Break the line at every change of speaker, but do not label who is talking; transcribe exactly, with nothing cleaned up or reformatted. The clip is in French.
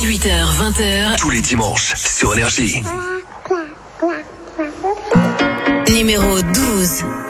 dix-huit heures vingt heures.
Tous les dimanches sur Énergie.
Numéro douze.